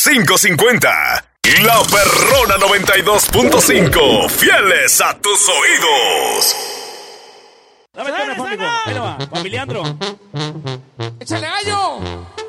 550. La Perrona 92.5. Fieles a tus oídos. Dame público. Ahí le va, Familiandro. ¡Échale gallo!